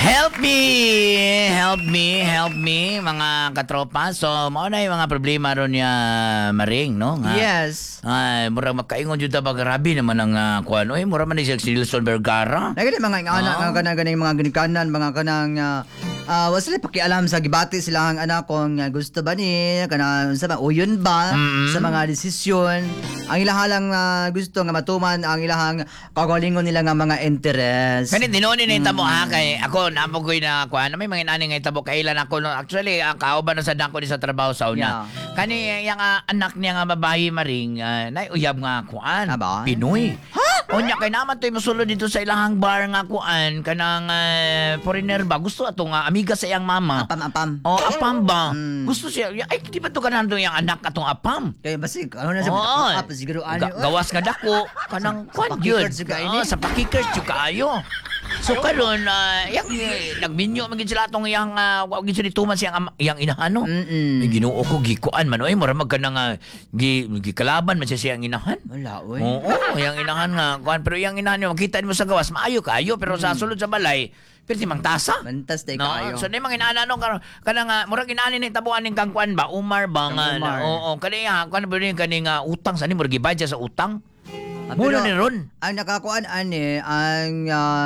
Help me, mga katropa. So, mao na yung mga problema ron niya, Maring, no? Nga, Yes. Ay, mura makaingon jud ta ba grabe naman ang kuan. Oy, mura man ni si Nelson Vergara. Nagani mga anak nga kanang mga ginikanan, mga kanang wa sila pakialam sa gibati sila ang anak kung gusto ba ni kanang sa mga uyon ba sa mga desisyon. Ang ilahalang gusto nga matuman ang ilahang kagalingon nila nga mga interest. Kani dinoni ni tamo ha kay ako namogoy na kuan. May mga inani nga tabo kailan ako no. Actually, kauban na sa dako ni sa trabaho sa una. Yeah. Kani yang anak niya nga babae, Maring, nay uyab nga kuan. Aba? Pinoy. Onya kay naman toy mosulod dito sa ilahang bar nga kuan kanang foreigner ba gusto ato nga amiga sa iyang mama. Apam. Oh, apam ba? Gusto siya. Ay, di ba to kanang yung anak atong apam? Kaya basig ano na sa Oo. apa siguro ani. Gawas nga dako kanang kuan yun. pakikers juga ini. Sa pakikers jud kaayo. So karon yang nagminyo magin sila atong yang wa gid sila tuman siyang yang inahan no. Ay, Ginoo ko gikuan man oy mura magkanang gikalaban man siya siyang inahan. Wala oy. Oo, yang inahan nga kuan pero yang inahan mo makita mo sa gawas maayo kaayo pero sa sulod sa balay perti mang tasa. Mantas tay No, kayo. so na mga inaano kanang murag inaani ning tabuan ning kang kuan ba Umar ba nga Umar. oo kaniya kuan ba ning kaning utang sa ni murag gibadya sa utang. Pero Muna ni ron. ang nakakuan ani ang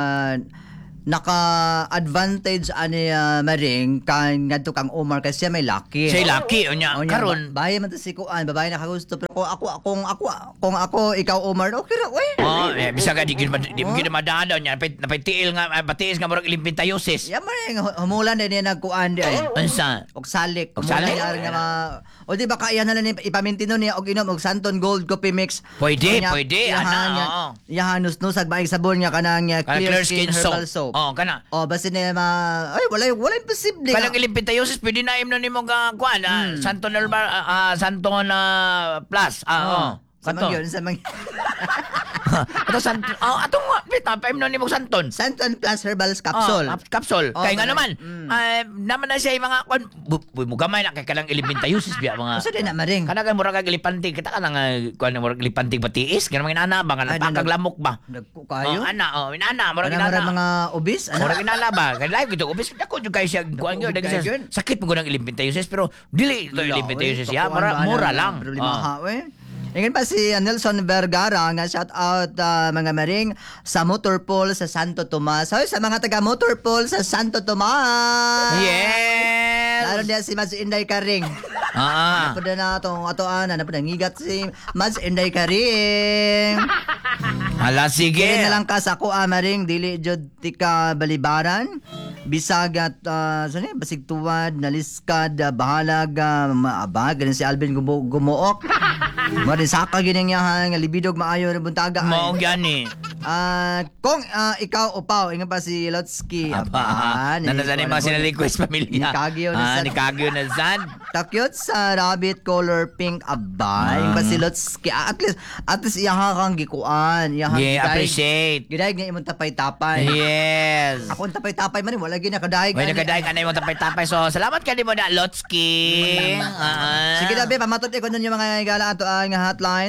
naka-advantage ani Maring kan ngadto kang Omar kasi siya may laki. Say lucky unya karon. bahay man to si kuan, babae nakagusto pero kung ako ikaw Omar, okay ra oy. Oh, bisa ka di gid madadaw nya napay tiil nga batiis nga murag limpintayosis. Ya Maring humulan din niya nagkuan di ay. Unsa? Og salik. Og salik? Humulan niya nga o di ba kaya na lang ipamintino niya og inom og Santon Gold Coffee Mix. Pwede, Kanya, ana. Oo. Yahanus no sa baing sabon niya kanang Clear clear skin herbal soap. Oh, kana. O basta niya ay wala imposible. Kanang limpintayosis pwede na imnon nimo nga kuan Santon Herbal Santon Plus. Oh. Sa Kato. mangyon, sa mangyon. Ato Santon. Oh, ato nga pita pa imnon nimo Santon. Santon Plus Herbal Capsule. Capsule. Oh, Kaya nga ganun. naman, naman na siya yung mga, mo gamay na kay kalang ilimintayosis biya mga, Kasi din na Maring. kana kay murag kag ilipantig, kita ka lang, kuan murag ilipantig patiis, kana mga inana ba, kana pakaglamok ba? Nagko kayo. Inana, murag Ana inana. mga obis. Murag inana ba? Kay live ito, obis, dako jud kay siya, kuan gyud, Dako, daghan gyud. siya, sakit mo ng ilimintayosis, pero dili ito ilimintayosis ya, mura lang. Problema ha, we. Ingin pa si Nelson Vergara nga shout out mga Maring sa Motorpool sa Santo Tomas. Hoy sa mga taga Motorpool sa Santo Tomas. Yes! Naroon diya si Mads Inday Karing. Napada na itong atoan, napada ngigat si Mads Inday Karing. Hala, sige. Kaya na lang ka sa ako, Maring, dili jud tika balibaran. Bisag at basig tuwad, naliskad, bahalag, maabag, ganun si Alvin gumuok. Marin saka gining yahan, nga libidog maayo na buntaga. Mao gani. Kung ikaw upaw, inga pa si Lotsky. Nanasani mga sinaliquest pamilya. Ni Kagyo na sad. Takyot sa rabbit color pink abay. Inga pa si Lotsky. At least iyaha kang gikuan. Yeah, appreciate. Gidaig nga imong tapay-tapay. Yes. Ako ang tapay-tapay man, wala ginakadaig. May nakadaig ka na yung tapay-tapay. So, salamat ka din mo na, Lotsky. Sige na, be, pamatot ko nun yung mga higala ato ang hotline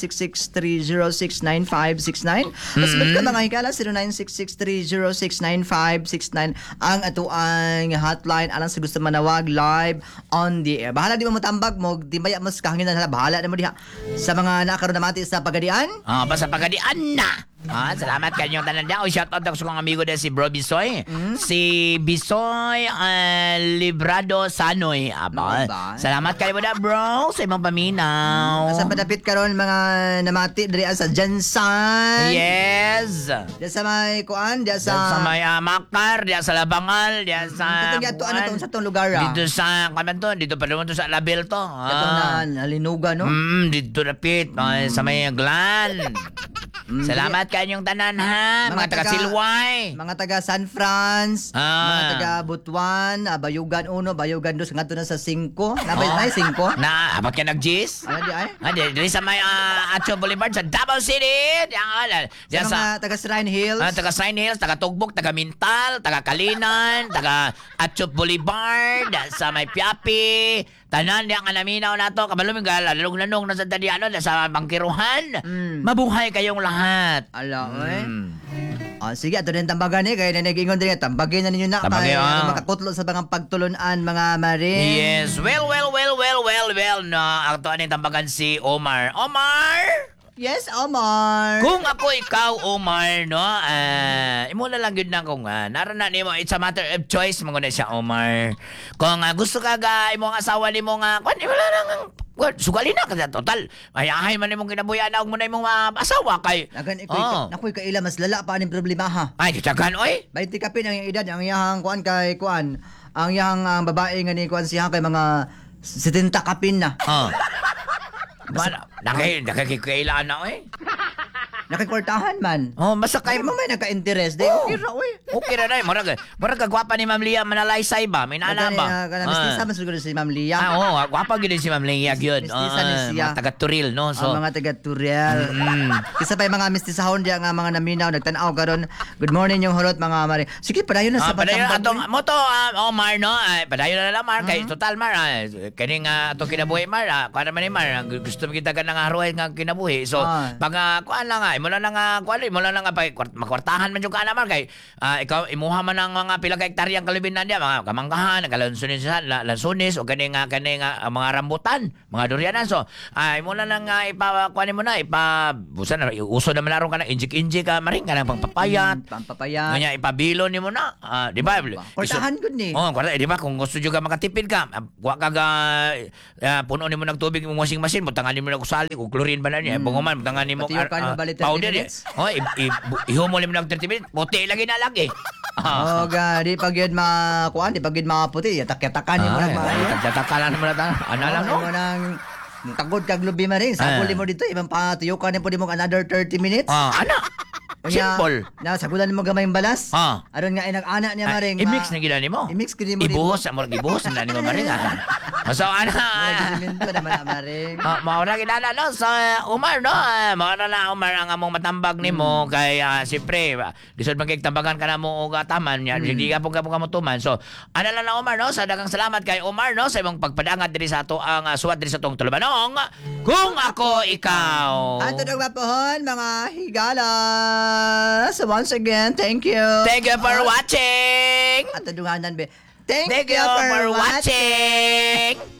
0966-306-9569. Mas ba't ka mga higala 0966-306-9569 ang ato ang hotline alang sa gusto manawag live on the air. Bahala di mo matambag mo, di ba mas kahangin na bahala na mo diha sa mga nakaroon na mati sa pagadian. Basta pagadian na. Salamat kanyong tanan dyan. Shout out ako sa kong amigo din si Bro Bisoy. Si Bisoy Librado Sanoy. Salamat kayo mo na bro sa imong paminaw. Sa padapit karon mga namati diri sa Jansan. Yes. Diya sa may kuan, diya sa may Makar, diya sa Labangal, diya sa Ito ano to sa tong lugar dito sa kaman to, dito pa naman to sa Label to. Ito na nalinuga no. Dito na pit sa may Glan. Salamat kanyong tanan ha, mga taga Silway. Mga taga San Franz, mga taga Butuan, Bayugan 1, Bayugan 2, ngadto na sa 5. Nabay na 5. Na, abot ka nag-gis? Ano di ay? Dili sa may Atio Boulevard sa Davao City. Diyan sa taga Shrine Hills. Taga Shrine Hills, taga Tugbok, taga Mintal, taga Kalinan, taga Atio Boulevard, sa may Piapi, tanan diya nga naminaw nato kabaluming lalong-lanong na sa tadiano sa bangkiruhan. Mabuhay kayong lahat. Ala, sige, ato din tambagan kaya nanagingon din tambagin na ninyo na Tambagin, kaya makakutlo sa mga pagtulunan mga maring. Yes, well, no. Ato aning tambagan si Omar. Yes, Omar. Kung ako ikaw, Omar, no, imo na lang yun na kung narana ni mo, it's a matter of choice, mga na siya, Omar. Kung gusto ka imong asawa ni mo nga, kung wala nang, sugali na kasi total. Ayahay man imong kinabuyan na mo na imong asawa kay. Nakoy kaila mas lala pa aning problema ha. Ay, titagan, oy. 20 kapin ang iyang edad, ang iyang kuan kay kuan. Ang iyang babae nga ni kuan siya kay mga 70 kapin na. Nakikailaan na, oy. Nakikwartahan man. Basta Kay kay mo may naka-interest day. Okay ra oy. Okay na, murag kagwapa ni Ma'am Lia manalaysay ba? May naala ba? Mistisa man siguro si Ma'am Lia. Gwapa gid si Ma'am Lia gyud. Mistisa ni siya. Taga Turil, no? So mga taga Turel. Kisa pa yung mga mistisahon diya nga mga naminaw nagtan-aw karon. Good morning yung hulot mga mare. Sige, padayon na sa padayon patambag. atong moto Omar, no? Padayon na lang Mar kay total Mar. Kani nga atong kinabuhi Mar. Kuan man ni Mar, gusto mo kita ka nga haruhay nga kinabuhi. So pag kuan lang imo na nga kuan mo lang nga makwartahan man jud ka na Mar kay ikaw imuha man ang mga pila ka hektaryang kalibin na diya mga kamangkahan, kalansunis lansunis o kani nga mga rambutan, mga durianan. So imo na lang ipakuan mo na busan na uso na malaron ka na injik ka maring ka nang pampapayat. Nganya ipabilo nimo na. Di ba? Kwartahan gud ni. Di ba kung gusto jud ka makatipid ka, wa ka puno nimo ng tubig imong washing machine, butangan nimo ng kusali, ug chlorine ba na niya, bunguman butangan nimo powder niya. Ihumol mo ng 30 minutes, puti lagi na lagi. Di pag yun makuan, di pag yun maputi, yatak-yatakan mo lang maayo. Yatakalan mo na ano lang, no? Mo nang tagod kag lubi man rin. Sakuli mo dito, ibang patuyukan ni po mo another 30 minutes. Simple. Sagulan mo gamay yung balas. Aron nga nag-ana niya maring. I-mix na gina nimo. I-mix gina mo. Ibuhos na nimo maring. So Nagsimento naman maring. Mao na ginana no so Umar no. Mao na Umar ang among matambag nimo kay siyempre lisod man kay tambagan ka na mo og taman nya hindi ka pug kamutuman. So ana lang na Umar no sa daghang salamat kay Umar no sa imong pagpadangat diri sa ato ang suwat diri sa tong tulubanong. Kung ako ikaw. Ato nagpapohon mga higala. So once again, thank you. Thank you for watching. At dunganan be. Thank you for watching.